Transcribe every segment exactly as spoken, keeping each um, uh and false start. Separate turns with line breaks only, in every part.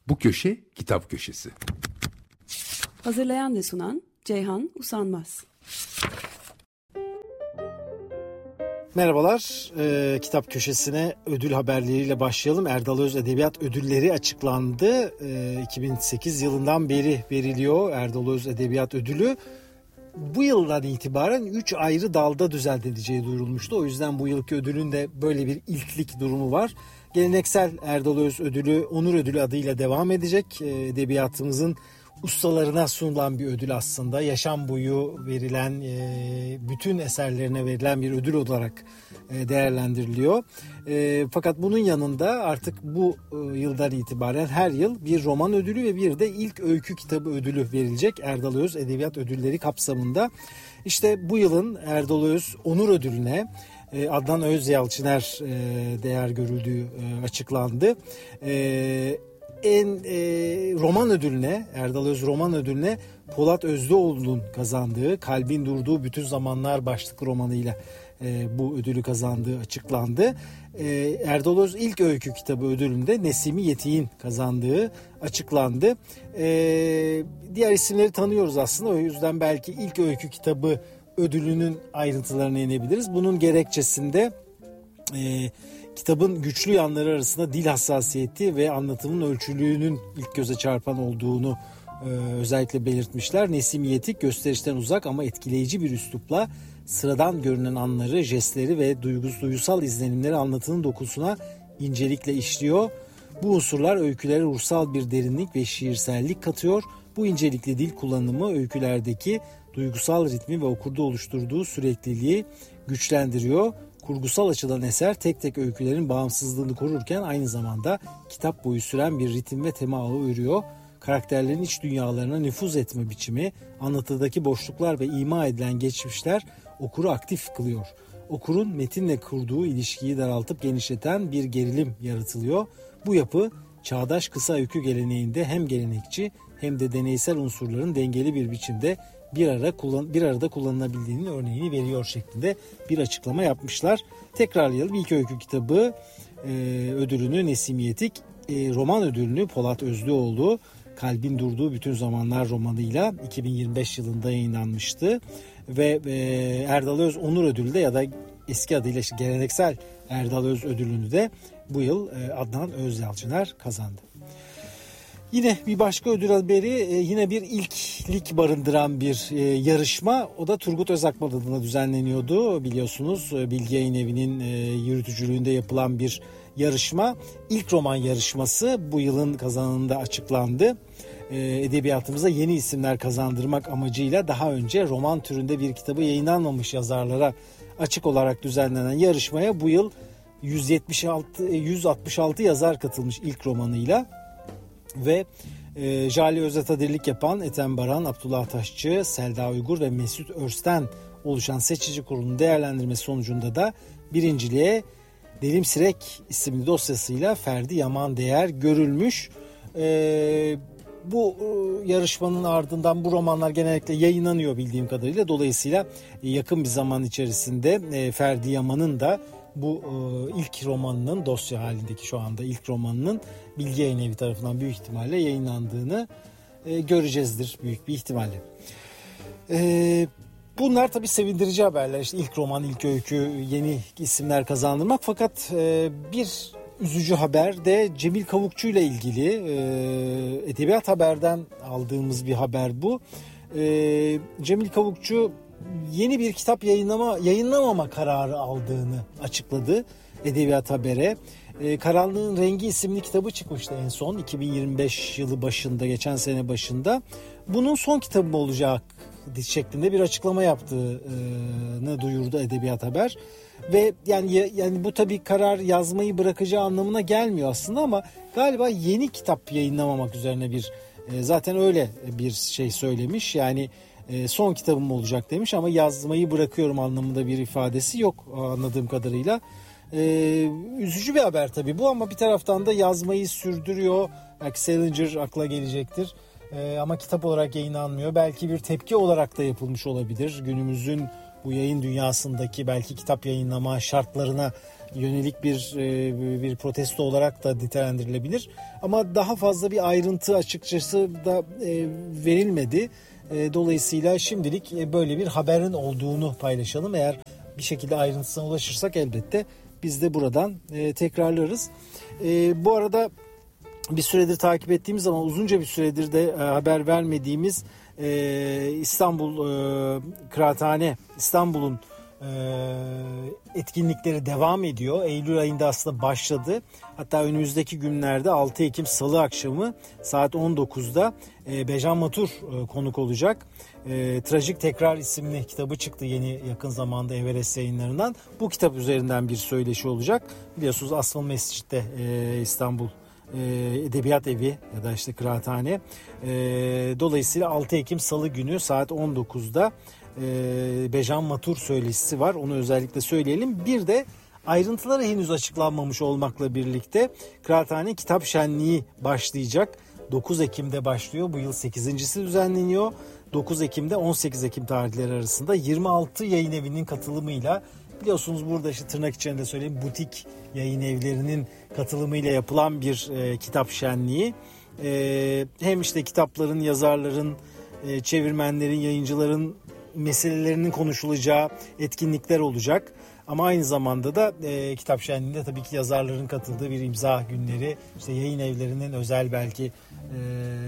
Bu köşe kitap köşesi.
Hazırlayan ve sunan Ceyhan Usanmaz.
Merhabalar, e, kitap köşesine ödül haberleriyle başlayalım. Erdal Öz Edebiyat Ödülleri açıklandı. E, iki bin sekiz yılından beri veriliyor Erdal Öz Edebiyat Ödülü. Bu yıldan itibaren üç ayrı dalda düzenleneceği duyurulmuştu. O yüzden bu yılki ödülün de böyle bir ilklik durumu var. Geleneksel Erdal Öz Ödülü, Onur Ödülü adıyla devam edecek. E, edebiyatımızın ustalarına sunulan bir ödül aslında. Yaşam boyu verilen, bütün eserlerine verilen bir ödül olarak değerlendiriliyor. Fakat bunun yanında artık bu yıldan itibaren her yıl bir roman ödülü ve bir de ilk öykü kitabı ödülü verilecek Erdal Öz Edebiyat Ödülleri kapsamında. İşte bu yılın Erdal Öz Onur Ödülü'ne Adnan Özyalçıner değer görüldüğü açıklandı. En e, roman ödülüne, Erdal Öz roman ödülüne Polat Özlüoğlu'nun kazandığı Kalbin Durduğu Bütün Zamanlar başlıklı romanıyla e, bu ödülü kazandığı açıklandı. E, Erdal Öz ilk öykü kitabı ödülünde Nesimi Yetik'in kazandığı açıklandı. E, diğer isimleri tanıyoruz aslında, o yüzden belki ilk öykü kitabı ödülünün ayrıntılarına inebiliriz. Bunun gerekçesinde e, kitabın güçlü yanları arasında dil hassasiyeti ve anlatımın ölçülüğünün ilk göze çarpan olduğunu e, özellikle belirtmişler. Nesimi Yetik gösterişten uzak ama etkileyici bir üslupla sıradan görünen anları, jestleri ve duygus, duygusal izlenimleri anlatının dokusuna incelikle işliyor. Bu unsurlar öykülere ruhsal bir derinlik ve şiirsellik katıyor. Bu incelikli dil kullanımı öykülerdeki duygusal ritmi ve okurda oluşturduğu sürekliliği güçlendiriyor. Kurgusal açıdan eser tek tek öykülerin bağımsızlığını korurken aynı zamanda kitap boyu süren bir ritim ve tema ağı örüyor. Karakterlerin iç dünyalarına nüfuz etme biçimi, anlatıdaki boşluklar ve ima edilen geçmişler okuru aktif kılıyor. Okurun metinle kurduğu ilişkiyi daraltıp genişleten bir gerilim yaratılıyor. Bu yapı çağdaş kısa öykü geleneğinde hem gelenekçi hem de deneysel unsurların dengeli bir biçimde bir ara kullan, bir arada kullanılabildiğinin örneğini veriyor şeklinde bir açıklama yapmışlar. Tekrarlayalım, ilk öykü kitabı e, ödülünü Nesimi Yetik, e, roman ödülünü Polat Özlüoğlu Kalbin Durduğu Bütün Zamanlar romanıyla iki bin yirmi beş yılında yayınlanmıştı ve e, Erdal Öz Onur Ödülü de ya da eski adıyla işte geleneksel Erdal Öz Ödülünü de bu yıl e, Adnan Özyalçıner kazandı. Yine bir başka ödül haberi, yine bir ilklik barındıran bir yarışma. O da Turgut Özakman adına düzenleniyordu. Biliyorsunuz Bilgi Yayınevi'nin yürütücülüğünde yapılan bir yarışma. İlk roman yarışması bu yılın kazananında açıklandı. Edebiyatımıza yeni isimler kazandırmak amacıyla daha önce roman türünde bir kitabı yayınlanmamış yazarlara açık olarak düzenlenen yarışmaya bu yıl yüz yetmiş altı, yüz altmış altı yazar katılmış ilk romanıyla. Ve e, Jale Özatadirlik yapan Ethem Baran, Abdullah Taşçı, Selda Uygur ve Mesut Örsten oluşan seçici kurulun değerlendirmesi sonucunda da birinciliğe Delim Sirek isimli dosyasıyla Ferdi Yaman değer görülmüş. E, bu e, yarışmanın ardından bu romanlar genellikle yayınlanıyor bildiğim kadarıyla. Dolayısıyla e, yakın bir zaman içerisinde e, Ferdi Yaman'ın da bu e, ilk romanının, dosya halindeki şu anda ilk romanının Bilgi Yayınevi tarafından büyük ihtimalle yayınlandığını e, göreceğizdir büyük bir ihtimalle. E, bunlar tabii sevindirici haberler. İşte ilk roman, ilk öykü, yeni isimler kazandırmak. Fakat e, bir üzücü haber de Cemil Kavukçu ile ilgili. E, Edebiyat Haber'den aldığımız bir haber bu. E, Cemil Kavukçu yeni bir kitap yayınlama yayınlamama kararı aldığını açıkladı Edebiyat Haber'e. E, Karanlığın Rengi isimli kitabı çıkmıştı en son iki bin yirmi beş yılı başında, geçen sene başında. Bunun son kitabı olacak şeklinde bir açıklama yaptığını duyurdu Edebiyat Haber. Ve yani yani bu tabii karar yazmayı bırakacağı anlamına gelmiyor aslında, ama galiba yeni kitap yayınlamamak üzerine bir e, zaten öyle bir şey söylemiş. Yani son kitabım olacak demiş ama yazmayı bırakıyorum anlamında bir ifadesi yok anladığım kadarıyla. Ee, üzücü bir haber tabii bu, ama bir taraftan da yazmayı sürdürüyor. Belki Salinger akla gelecektir. Ee, ama kitap olarak yayınlanmıyor. Belki bir tepki olarak da yapılmış olabilir. Günümüzün bu yayın dünyasındaki belki kitap yayınlama şartlarına yönelik bir bir protesto olarak da nitelendirilebilir. Ama daha fazla bir ayrıntı açıkçası da verilmedi. Dolayısıyla şimdilik böyle bir haberin olduğunu paylaşalım. Eğer bir şekilde ayrıntısına ulaşırsak elbette biz de buradan tekrarlarız. Bu arada bir süredir takip ettiğimiz ama uzunca bir süredir de haber vermediğimiz İstanbul Kıraathane, İstanbul'un etkinlikleri devam ediyor. Eylül ayında aslında başladı. Hatta önümüzdeki günlerde altı Ekim Salı akşamı saat on dokuzda Bejan Matur konuk olacak. Trajik Tekrar isimli kitabı çıktı yeni yakın zamanda Everest Yayınları'ndan. Bu kitap üzerinden bir söyleşi olacak. Biliyorsunuz Asmalı Mescid'de İstanbul Edebiyat Evi ya da işte Kıraathane. Dolayısıyla altı Ekim Salı günü saat on dokuzda Bejan Matur söyleşisi var. Onu özellikle söyleyelim. Bir de ayrıntıları henüz açıklanmamış olmakla birlikte Kıraathane Kitap Şenliği başlayacak. dokuz Ekim'de başlıyor. Bu yıl sekizincisi düzenleniyor. dokuz Ekim'de on sekiz Ekim tarihleri arasında yirmi altı yayın evinin katılımıyla, biliyorsunuz burada işte tırnak içinde söyleyeyim, butik yayın evlerinin katılımıyla yapılan bir e, kitap şenliği. E, hem işte kitapların, yazarların, e, çevirmenlerin, yayıncıların meselelerinin konuşulacağı etkinlikler olacak. Ama aynı zamanda da e, kitap şenliğinde tabii ki yazarların katıldığı bir imza günleri, işte yayın evlerinin özel belki e,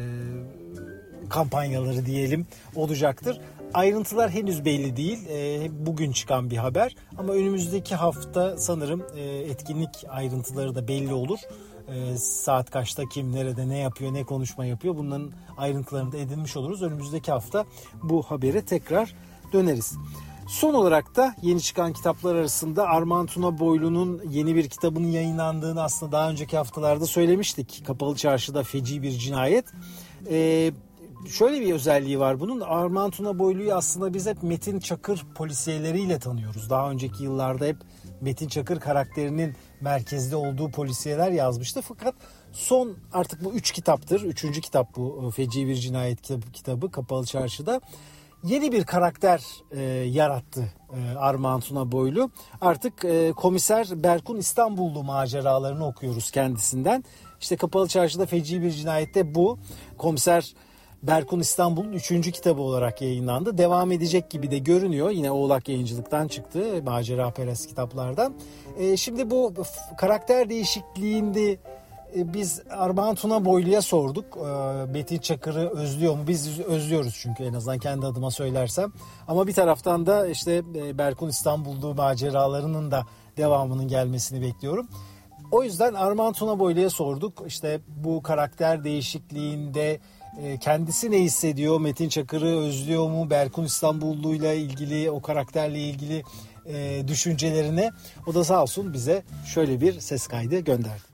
kampanyaları diyelim olacaktır. Ayrıntılar henüz belli değil. E, bugün çıkan bir haber ama önümüzdeki hafta sanırım e, etkinlik ayrıntıları da belli olur. E, saat kaçta kim nerede ne yapıyor, ne konuşma yapıyor, bunların ayrıntılarını da edinmiş oluruz. Önümüzdeki hafta bu habere tekrar döneriz. Son olarak da yeni çıkan kitaplar arasında Armağan Tuna Boylu'nun yeni bir kitabının yayınlandığını aslında daha önceki haftalarda söylemiştik. Kapalı Çarşı'da Feci Bir Cinayet. Ee, şöyle bir özelliği var bunun. Armağan Tuna Boylu'yu aslında biz hep Metin Çakır polisiyeleriyle tanıyoruz. Daha önceki yıllarda hep Metin Çakır karakterinin merkezde olduğu polisiyeler yazmıştı. Fakat son artık bu üç kitaptır. Üçüncü kitap bu Feci Bir Cinayet kitabı, kitabı Kapalı Çarşı'da. Yeni bir karakter e, yarattı e, Armağan Tuna Boylu. Artık e, komiser Berkun İstanbullu maceralarını okuyoruz kendisinden. İşte Kapalı Çarşı'da Feci Bir Cinayet'te bu. Komiser Berkun İstanbul'un üçüncü kitabı olarak yayınlandı. Devam edecek gibi de görünüyor. Yine Oğlak Yayıncılık'tan çıktı. Macera perest kitaplardan. E, şimdi bu karakter değişikliğinde biz Armağan Tuna Boylu'ya sorduk. Metin Çakır'ı özlüyor mu? Biz özlüyoruz çünkü, en azından kendi adıma söylersem. Ama bir taraftan da işte Berkun İstanbul'lu maceralarının da devamının gelmesini bekliyorum. O yüzden Armağan Tuna Boylu'ya sorduk. İşte bu karakter değişikliğinde kendisi ne hissediyor? Metin Çakır'ı özlüyor mu? Berkun İstanbullu'yla ilgili, o karakterle ilgili düşüncelerini. O da sağ olsun bize şöyle bir ses kaydı gönderdi.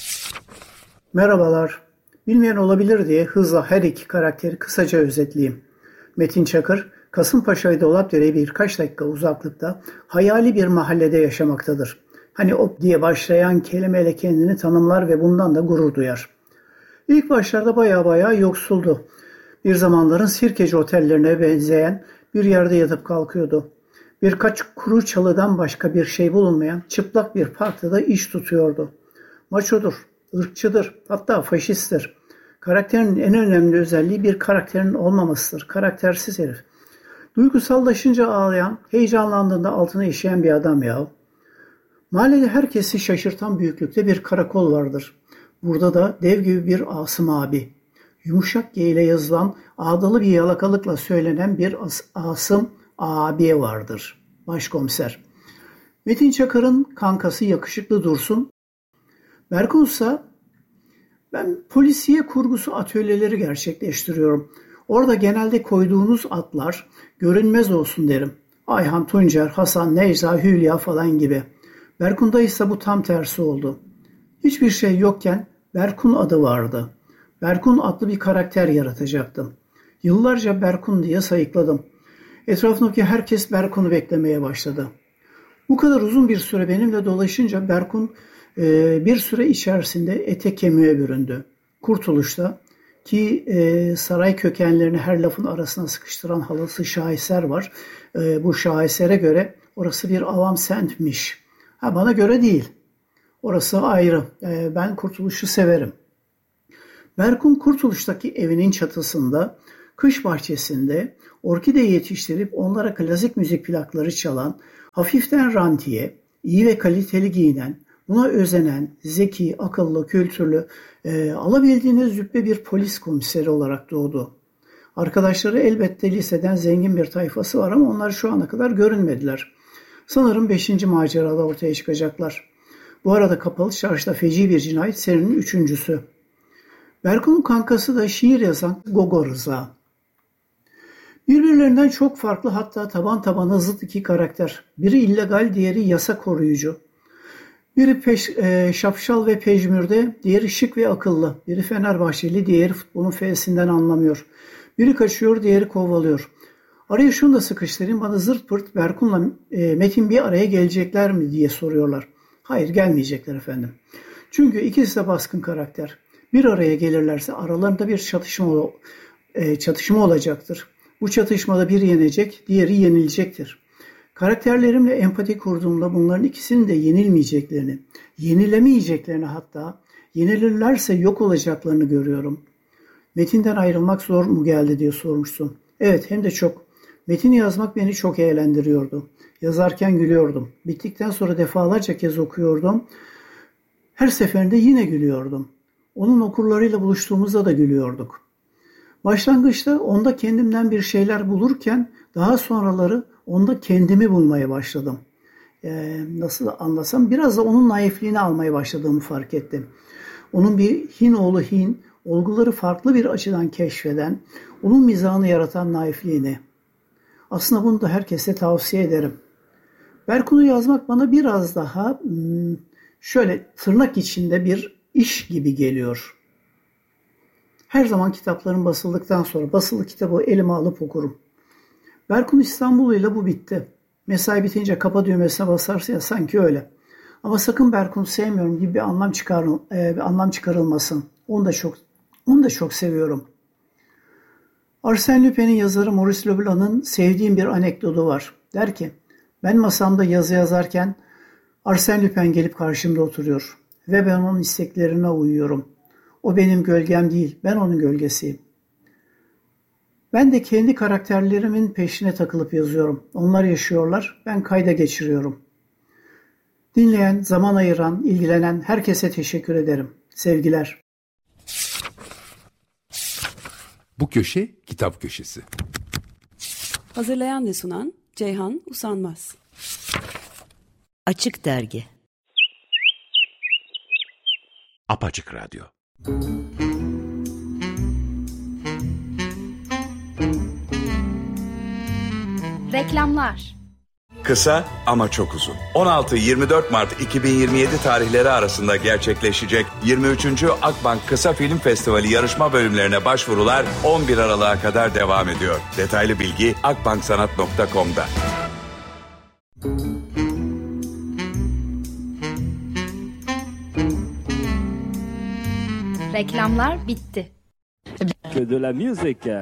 Merhabalar. Bilmeyen olabilir diye hızla her iki karakteri kısaca özetleyeyim. Metin Çakır, Kasımpaşa ve Dolapdere'ye birkaç dakika uzaklıkta hayali bir mahallede yaşamaktadır. Hani op diye başlayan kelimeyle kendini tanımlar ve bundan da gurur duyar. İlk başlarda baya baya yoksuldu. Bir zamanların sirkeci otellerine benzeyen bir yerde yatıp kalkıyordu. Birkaç kuru çalıdan başka bir şey bulunmayan çıplak bir parkta da iş tutuyordu. Maçodur, ırkçıdır, hatta faşisttir. Karakterinin en önemli özelliği bir karakterin olmamasıdır. Karaktersiz herif. Duygusallaşınca ağlayan, heyecanlandığında altına işeyen bir adam ya. Mahallede herkesi şaşırtan büyüklükte bir karakol vardır. Burada da dev gibi bir Asım abi. Yumuşak G ile yazılan ağdalı bir yalakalıkla söylenen bir As- Asım abi vardır. Başkomiser. Metin Çakır'ın kankası yakışıklı Dursun. Berkun ise ben polisiye kurgusu atölyeleri gerçekleştiriyorum. Orada genelde koyduğunuz atlar görünmez olsun derim. Ayhan Tuncer, Hasan, Necla, Hülya falan gibi. Berkun'da ise bu tam tersi oldu. Hiçbir şey yokken Berkun adı vardı. Berkun adlı bir karakter yaratacaktım. Yıllarca Berkun diye sayıkladım. Etrafındaki herkes Berkun'u beklemeye başladı. Bu kadar uzun bir süre benimle dolaşınca Berkun e, bir süre içerisinde ete kemiğe büründü. Kurtuluşta Ki e, saray kökenlerini her lafın arasına sıkıştıran halası şaheser var. E, bu şahesere göre orası bir avam semtmiş. Ha, bana göre değil. Orası ayrı. E, ben Kurtuluş'u severim. Berkun Kurtuluş'taki evinin çatısında, kış bahçesinde orkide yetiştirip onlara klasik müzik plakları çalan, hafiften rantiye, iyi ve kaliteli giyinen, buna özenen, zeki, akıllı, kültürlü, e, alabildiğine züppe bir polis komiseri olarak doğdu. Arkadaşları elbette liseden zengin bir tayfası var ama onlar şu ana kadar görünmediler. Sanırım beşinci macerada ortaya çıkacaklar. Bu arada Kapalı Çarşı'da feci bir cinayet serinin üçüncüsü. Berkun'un kankası da şiir yazan Gogo Rıza. Birbirlerinden çok farklı, hatta taban tabana zıt iki karakter. Biri illegal, diğeri yasa koruyucu. Biri peş, e, şapşal ve pejmürde, diğeri şık ve akıllı. Biri Fenerbahçeli, diğeri futbolun fesinden anlamıyor. Biri kaçıyor, diğeri kovalıyor. Araya şunu da sıkıştırayım, bana zırt pırt Berkun'la e, Metin bir araya gelecekler mi diye soruyorlar. Hayır, gelmeyecekler efendim. Çünkü ikisi de baskın karakter. Bir araya gelirlerse aralarında bir çatışma, e, çatışma olacaktır. Bu çatışmada biri yenecek, diğeri yenilecektir. Karakterlerimle empati kurduğumda bunların ikisinin de yenilmeyeceklerini, yenilemeyeceklerini, hatta yenilirlerse yok olacaklarını görüyorum. Metinden ayrılmak zor mu geldi diye sormuşsun. Evet, hem de çok. Metini yazmak beni çok eğlendiriyordu. Yazarken gülüyordum. Bittikten sonra defalarca kez okuyordum. Her seferinde yine gülüyordum. Onun okurlarıyla buluştuğumuzda da gülüyorduk. Başlangıçta onda kendimden bir şeyler bulurken daha sonraları onda kendimi bulmaya başladım. Ee, nasıl anlasam, biraz da onun naifliğini almaya başladığımı fark ettim. Onun bir Hin oğlu Hin, olguları farklı bir açıdan keşfeden, onun mizahını yaratan naifliğini. Aslında bunu da herkese tavsiye ederim. Berkun'u yazmak bana biraz daha şöyle tırnak içinde bir iş gibi geliyor. Her zaman kitapların basıldıktan sonra basılı kitabı elime alıp okurum. Berkun İstanbul'uyla bu bitti. Mesai bitince kapa düğmesine basarsa ya, sanki öyle. Ama sakın Berkun'u sevmiyorum gibi bir anlam çıkarıl, e, bir anlam çıkarılmasın. Onu da çok onu da çok seviyorum. Arsène Lupin'in yazarı Maurice Leblanc'ın sevdiğim bir anekdotu var. Der ki, ben masamda yazı yazarken Arsène Lupin gelip karşımda oturuyor ve ben onun isteklerine uyuyorum. O benim gölgem değil, ben onun gölgesiyim. Ben de kendi karakterlerimin peşine takılıp yazıyorum. Onlar yaşıyorlar, ben kayda geçiriyorum. Dinleyen, zaman ayıran, ilgilenen herkese teşekkür ederim. Sevgiler.
Bu köşe kitap köşesi.
Hazırlayan ve sunan Ceyhan Usanmaz.
Açık Dergi.
Apaçık Radyo.
Reklamlar.
Kısa ama çok uzun. on altı yirmi dört Mart iki bin yirmi yedi tarihleri arasında gerçekleşecek yirmi üçüncü Akbank Kısa Film Festivali yarışma bölümlerine başvurular on bir Aralık'a kadar devam ediyor. Detaylı bilgi akbanksanat nokta com'da.
Reklamlar bitti.
Que de la musique.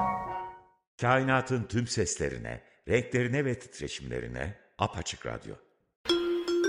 Kainatın tüm seslerine, renklerine ve titreşimlerine Apaçık Radyo.